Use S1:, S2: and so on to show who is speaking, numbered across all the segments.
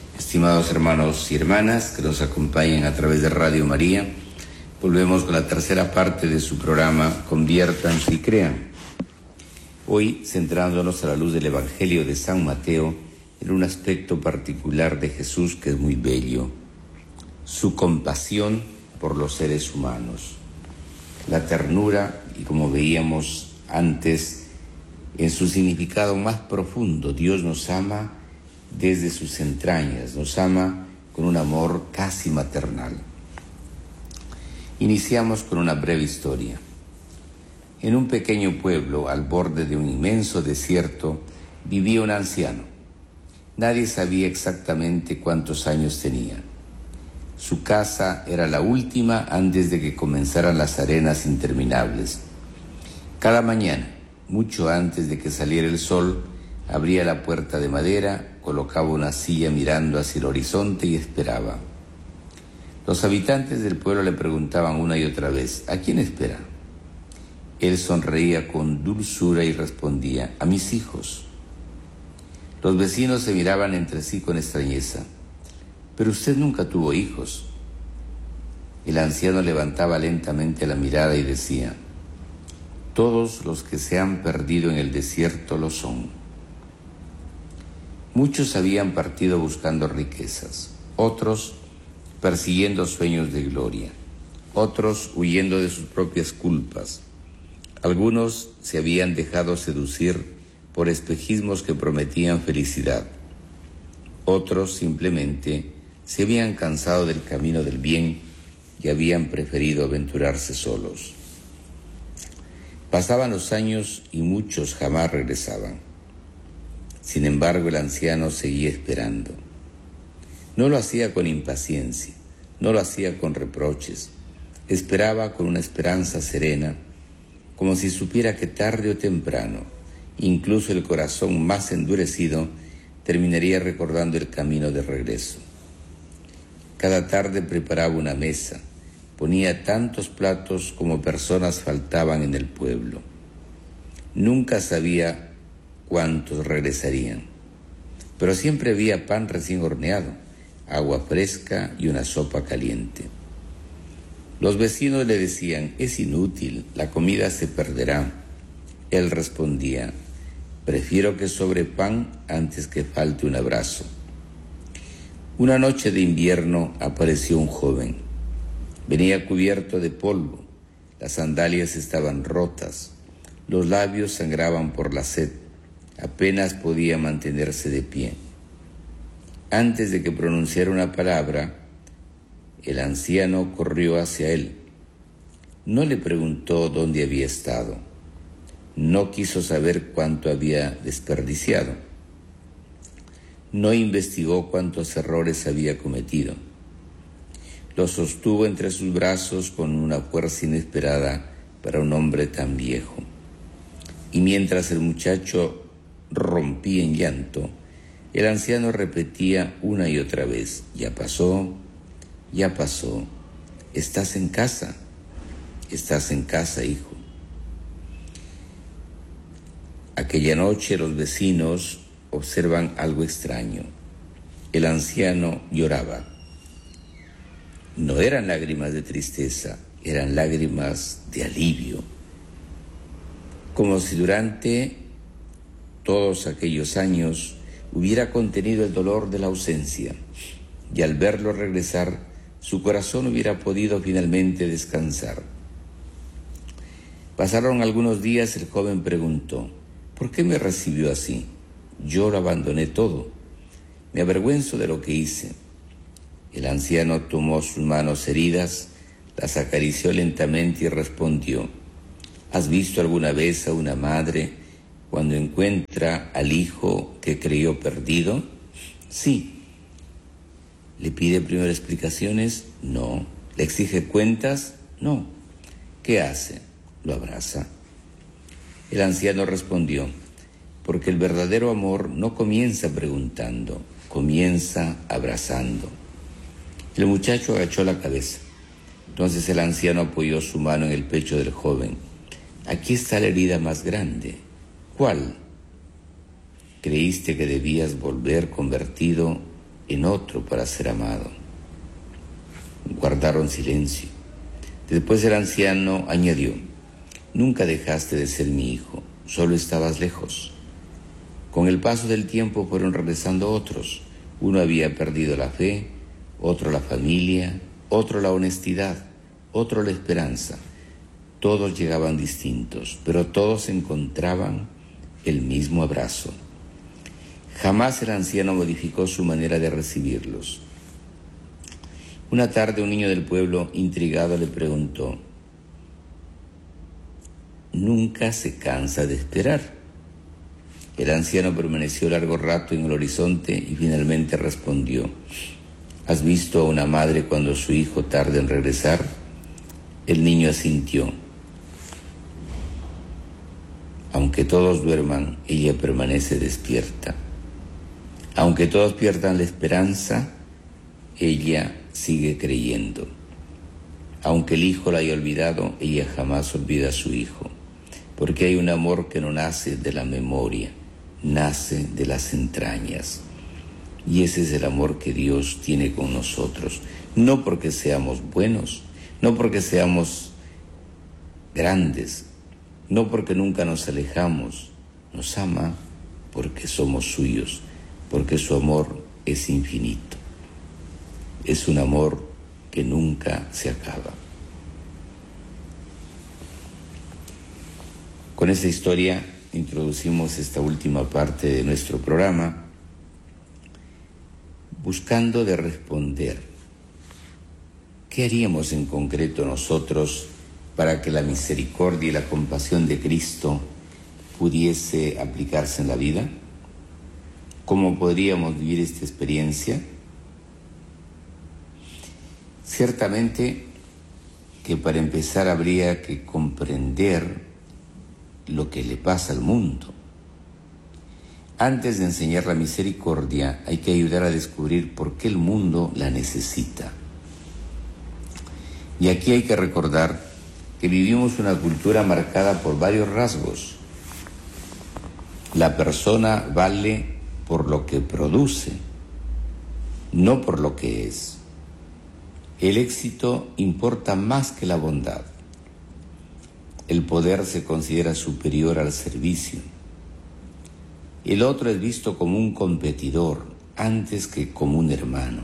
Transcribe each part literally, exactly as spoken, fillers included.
S1: Estimados hermanos y hermanas que nos acompañan a través de Radio María, volvemos con la tercera parte de su programa Conviértanse y Crean. Hoy centrándonos a la luz del Evangelio de San Mateo en un aspecto particular de Jesús que es muy bello: su compasión por los seres humanos. La ternura, y como veíamos antes, en su significado más profundo, Dios nos ama desde sus entrañas, nos ama con un amor casi maternal. Iniciamos con una breve historia. En un pequeño pueblo, al borde de un inmenso desierto, vivía un anciano. Nadie sabía exactamente cuántos años tenía. Su casa era la última antes de que comenzaran las arenas interminables. Cada mañana, mucho antes de que saliera el sol, abría la puerta de madera, colocaba una silla mirando hacia el horizonte y esperaba. Los habitantes del pueblo le preguntaban una y otra vez: ¿a quién espera? Él sonreía con dulzura y respondía: a mis hijos. Los vecinos se miraban entre sí con extrañeza. Pero usted nunca tuvo hijos. El anciano levantaba lentamente la mirada y decía: todos los que se han perdido en el desierto lo son. Muchos habían partido buscando riquezas, otros persiguiendo sueños de gloria, otros huyendo de sus propias culpas. Algunos se habían dejado seducir por espejismos que prometían felicidad. Otros simplemente se habían cansado del camino del bien y habían preferido aventurarse solos. Pasaban los años y muchos jamás regresaban. Sin embargo, el anciano seguía esperando. No lo hacía con impaciencia, no lo hacía con reproches. Esperaba con una esperanza serena, como si supiera que tarde o temprano, incluso el corazón más endurecido terminaría recordando el camino de regreso. Cada tarde preparaba una mesa, ponía tantos platos como personas faltaban en el pueblo. Nunca sabía cuántos regresarían, pero siempre había pan recién horneado, agua fresca y una sopa caliente. Los vecinos le decían: es inútil, la comida se perderá. Él respondía: prefiero que sobre pan antes que falte un abrazo. Una noche de invierno apareció un joven. Venía cubierto de polvo, las sandalias estaban rotas, los labios sangraban por la sed, apenas podía mantenerse de pie. Antes de que pronunciara una palabra, el anciano corrió hacia él. No le preguntó dónde había estado. No quiso saber cuánto había desperdiciado. No investigó cuántos errores había cometido. Lo sostuvo entre sus brazos con una fuerza inesperada para un hombre tan viejo. Y mientras el muchacho rompía en llanto, el anciano repetía una y otra vez: ya pasó, ya pasó, estás en casa, estás en casa, hijo. Aquella noche los vecinos observan algo extraño. El anciano lloraba. No eran lágrimas de tristeza, eran lágrimas de alivio, como si durante todos aquellos años hubiera contenido el dolor de la ausencia, y al verlo regresar, su corazón hubiera podido finalmente descansar. Pasaron algunos días. El joven preguntó: ¿por qué me recibió así? Yo lo abandoné todo. Me avergüenzo de lo que hice. El anciano tomó sus manos heridas, las acarició lentamente y respondió: ¿has visto alguna vez a una madre cuando encuentra al hijo que creyó perdido? Sí. ¿Le pide primero explicaciones? No. ¿Le exige cuentas? No. ¿Qué hace? Lo abraza. El anciano respondió: porque el verdadero amor no comienza preguntando, comienza abrazando. El muchacho agachó la cabeza. Entonces el anciano apoyó su mano en el pecho del joven. Aquí está la herida más grande. ¿Cuál? Creíste que debías volver convertido en otro para ser amado. Guardaron silencio. Después el anciano añadió: nunca dejaste de ser mi hijo, solo estabas lejos. Con el paso del tiempo fueron regresando otros. Uno había perdido la fe, otro la familia, otro la honestidad, otro la esperanza. Todos llegaban distintos, pero todos encontraban el mismo abrazo. Jamás el anciano modificó su manera de recibirlos. Una tarde un niño del pueblo, intrigado, le preguntó: ¿nunca se cansa de esperar? El anciano permaneció largo rato en el horizonte y finalmente respondió: ¿has visto a una madre cuando su hijo tarda en regresar? El niño asintió. Aunque todos duerman, ella permanece despierta. Aunque todos pierdan la esperanza, ella sigue creyendo. Aunque el hijo la haya olvidado, ella jamás olvida a su hijo, porque hay un amor que no nace de la memoria, nace de las entrañas. Y ese es el amor que Dios tiene con nosotros, no porque seamos buenos, no porque seamos grandes, no porque nunca nos alejamos. Nos ama porque somos suyos, porque su amor es infinito. Es un amor que nunca se acaba. Con esta historia introducimos esta última parte de nuestro programa, buscando de responder qué haríamos en concreto nosotros para que la misericordia y la compasión de Cristo pudiese aplicarse en la vida. ¿Cómo podríamos vivir esta experiencia? Ciertamente que para empezar habría que comprender lo que le pasa al mundo. Antes de enseñar la misericordia, hay que ayudar a descubrir por qué el mundo la necesita. Y aquí hay que recordar que vivimos una cultura marcada por varios rasgos. La persona vale por lo que produce, no por lo que es. El éxito importa más que la bondad. El poder se considera superior al servicio. El otro es visto como un competidor antes que como un hermano.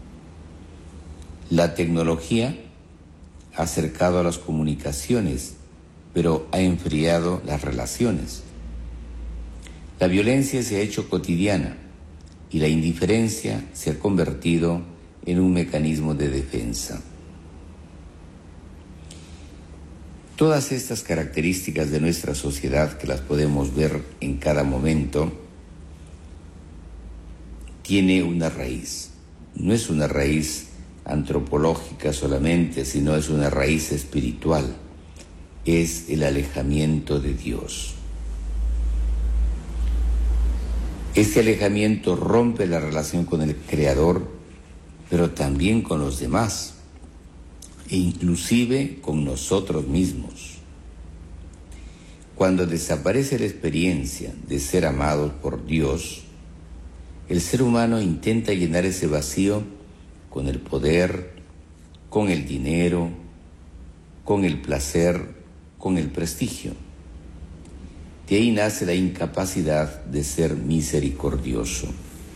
S1: La tecnología ha acercado a las comunicaciones, pero ha enfriado las relaciones. La violencia se ha hecho cotidiana y la indiferencia se ha convertido en un mecanismo de defensa. Todas estas características de nuestra sociedad, que las podemos ver en cada momento, tiene una raíz. No es una raíz antropológica solamente, sino es una raíz espiritual. Es el alejamiento de Dios. Este alejamiento rompe la relación con el Creador, pero también con los demás, e inclusive con nosotros mismos. Cuando desaparece la experiencia de ser amados por Dios, el ser humano intenta llenar ese vacío con el poder, con el dinero, con el placer, con el prestigio. De ahí nace la incapacidad de ser misericordioso.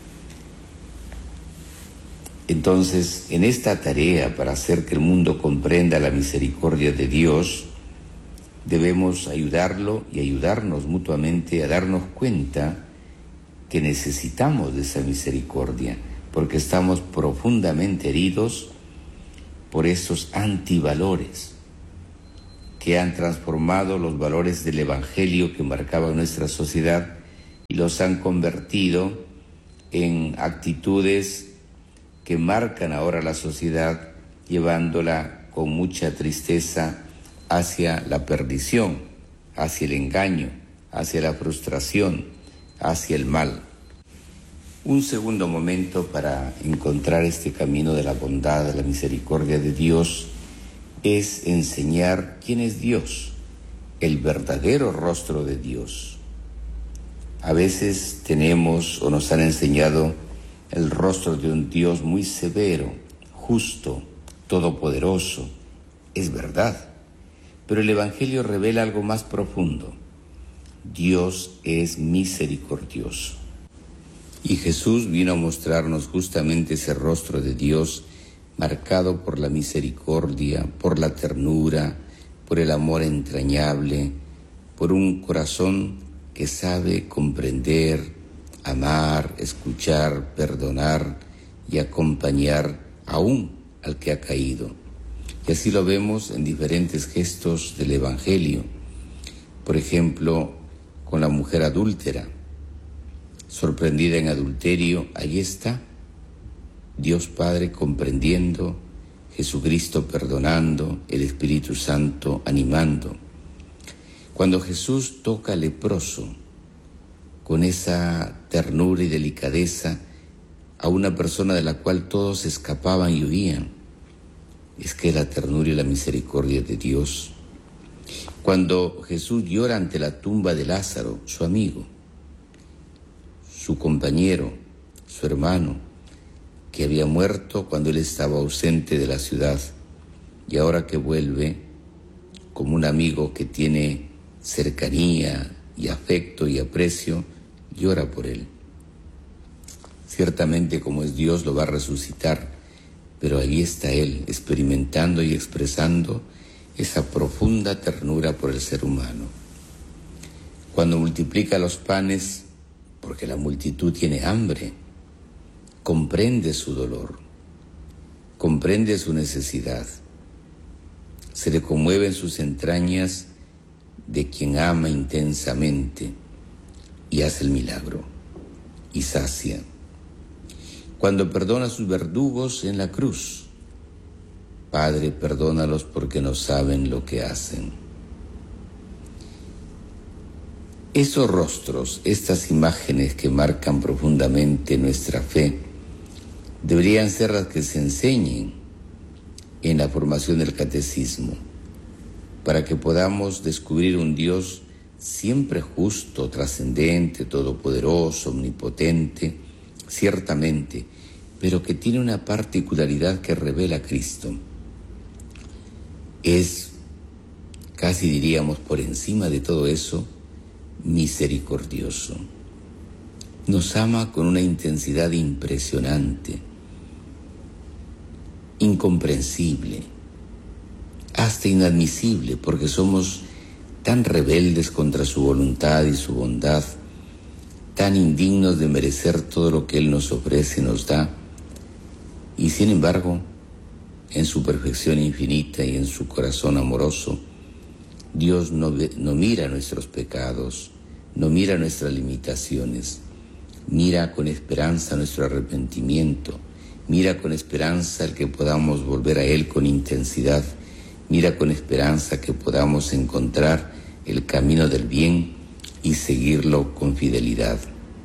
S1: Entonces, en esta tarea para hacer que el mundo comprenda la misericordia de Dios, debemos ayudarlo y ayudarnos mutuamente a darnos cuenta que necesitamos de esa misericordia, porque estamos profundamente heridos por esos antivalores que han transformado los valores del Evangelio que marcaban nuestra sociedad y los han convertido en actitudes que marcan ahora la sociedad, llevándola con mucha tristeza hacia la perdición, hacia el engaño, hacia la frustración, hacia el mal. Un segundo momento para encontrar este camino de la bondad, de la misericordia de Dios, es enseñar quién es Dios, el verdadero rostro de Dios. A veces tenemos o nos han enseñado el rostro de un Dios muy severo, justo, todopoderoso. Es verdad, pero el Evangelio revela algo más profundo. Dios es misericordioso. Y Jesús vino a mostrarnos justamente ese rostro de Dios marcado por la misericordia, por la ternura, por el amor entrañable, por un corazón que sabe comprender, amar, escuchar, perdonar y acompañar aún al que ha caído. Y así lo vemos en diferentes gestos del Evangelio. Por ejemplo, con la mujer adúltera, sorprendida en adulterio, allí está Dios Padre comprendiendo, Jesucristo perdonando, el Espíritu Santo animando. Cuando Jesús toca al leproso, con esa ternura y delicadeza, a una persona de la cual todos escapaban y huían, es que la ternura y la misericordia de Dios. Cuando Jesús llora ante la tumba de Lázaro, su amigo, su compañero, su hermano, que había muerto cuando él estaba ausente de la ciudad, y ahora que vuelve, como un amigo que tiene cercanía y afecto y aprecio, llora por él. Ciertamente, como es Dios, lo va a resucitar, pero allí está él, experimentando y expresando esa profunda ternura por el ser humano. Cuando multiplica los panes, porque la multitud tiene hambre, comprende su dolor, comprende su necesidad, se le conmueve en sus entrañas de quien ama intensamente y hace el milagro y sacia. Cuando perdona a sus verdugos en la cruz, Padre, perdónalos porque no saben lo que hacen. Esos rostros, estas imágenes que marcan profundamente nuestra fe, deberían ser las que se enseñen en la formación del catecismo, para que podamos descubrir un Dios siempre justo, trascendente, todopoderoso, omnipotente, ciertamente, pero que tiene una particularidad que revela a Cristo. Es, casi diríamos por encima de todo eso, misericordioso. Nos ama con una intensidad impresionante, incomprensible, hasta inadmisible, porque somos tan rebeldes contra su voluntad y su bondad, tan indignos de merecer todo lo que Él nos ofrece y nos da, y sin embargo, en su perfección infinita y en su corazón amoroso, Dios no, ve, no mira nuestros pecados, no mira nuestras limitaciones, mira con esperanza nuestro arrepentimiento, mira con esperanza el que podamos volver a Él con intensidad, mira con esperanza que podamos encontrar el camino del bien y seguirlo con fidelidad.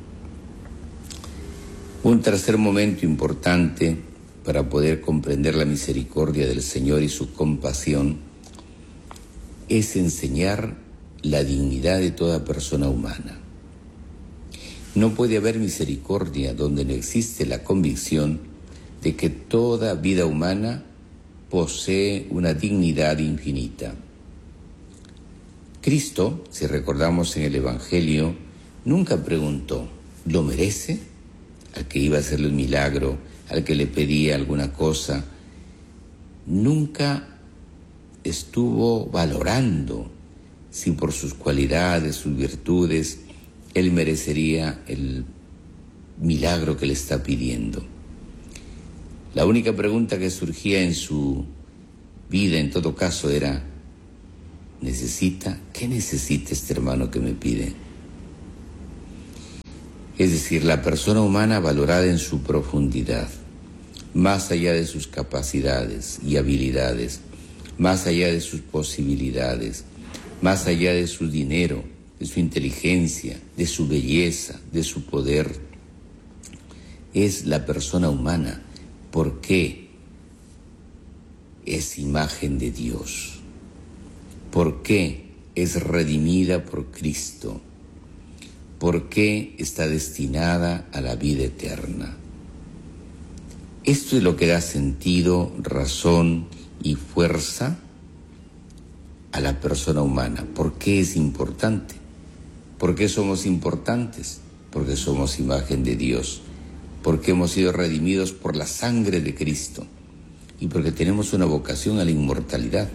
S1: Un tercer momento importante para poder comprender la misericordia del Señor y su compasión es enseñar la dignidad de toda persona humana. No puede haber misericordia donde no existe la convicción de que toda vida humana posee una dignidad infinita. Cristo, si recordamos en el Evangelio, nunca preguntó, ¿lo merece? Al que iba a hacerle un milagro, al que le pedía alguna cosa, nunca estuvo valorando si por sus cualidades, sus virtudes, él merecería el milagro que le está pidiendo. La única pregunta que surgía en su vida, en todo caso, era, ¿necesita? ¿Qué necesita este hermano que me pide? Es decir, la persona humana valorada en su profundidad, más allá de sus capacidades y habilidades, más allá de sus posibilidades, más allá de su dinero, de su inteligencia, de su belleza, de su poder. Es la persona humana. ¿Por qué? Es imagen de Dios. ¿Por qué es redimida por Cristo? ¿Por qué está destinada a la vida eterna? Esto es lo que da sentido, razón y fuerza a la persona humana. ¿Por qué es importante? ¿Por qué somos importantes? Porque somos imagen de Dios, porque hemos sido redimidos por la sangre de Cristo y porque tenemos una vocación a la inmortalidad.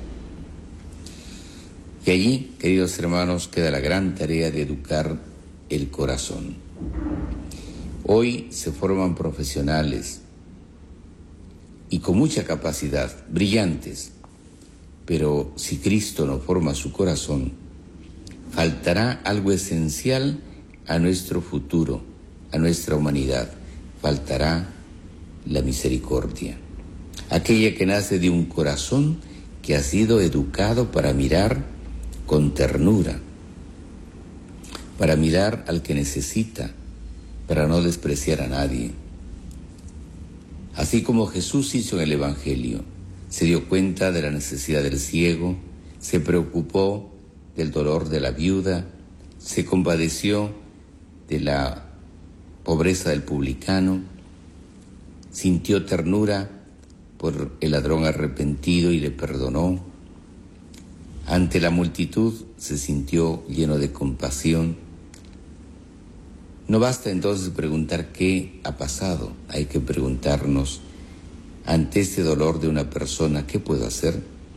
S1: Y allí, queridos hermanos, queda la gran tarea de educar el corazón. Hoy se forman profesionales y con mucha capacidad, brillantes, pero si Cristo no forma su corazón, faltará algo esencial a nuestro futuro, a nuestra humanidad. Faltará la misericordia, aquella que nace de un corazón que ha sido educado para mirar con ternura, para mirar al que necesita, para no despreciar a nadie. Así como Jesús hizo en el Evangelio, se dio cuenta de la necesidad del ciego, se preocupó del dolor de la viuda, se compadeció de la pobreza del publicano, sintió ternura por el ladrón arrepentido y le perdonó. Ante la multitud se sintió lleno de compasión. No basta entonces preguntar qué ha pasado, hay que preguntarnos, ante este dolor de una persona, ¿qué puedo hacer?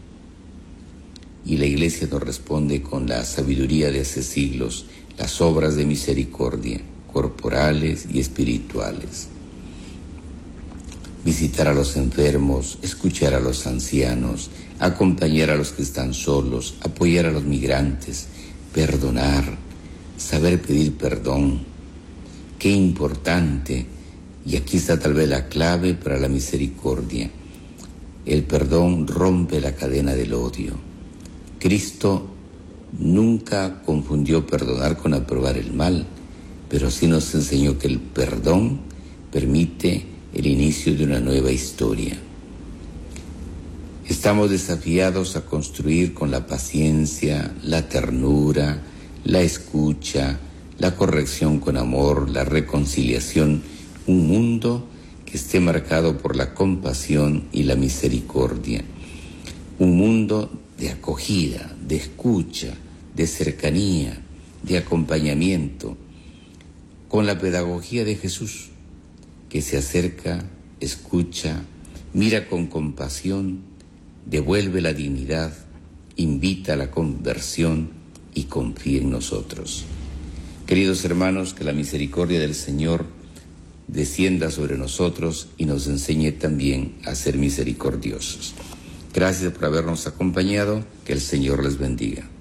S1: Y la Iglesia nos responde con la sabiduría de hace siglos, las obras de misericordia, corporales y espirituales. Visitar a los enfermos, escuchar a los ancianos, acompañar a los que están solos, apoyar a los migrantes, perdonar, saber pedir perdón. Qué importante, y aquí está tal vez la clave para la misericordia. El perdón rompe la cadena del odio. Cristo nunca confundió perdonar con aprobar el mal, pero sí nos enseñó que el perdón permite el inicio de una nueva historia. Estamos desafiados a construir con la paciencia, la ternura, la escucha, la corrección con amor, la reconciliación, un mundo que esté marcado por la compasión y la misericordia. Un mundo de acogida, de escucha, de cercanía, de acompañamiento, con la pedagogía de Jesús, que se acerca, escucha, mira con compasión, devuelve la dignidad, invita a la conversión y confía en nosotros. Queridos hermanos, que la misericordia del Señor descienda sobre nosotros y nos enseñe también a ser misericordiosos. Gracias por habernos acompañado, que el Señor les bendiga.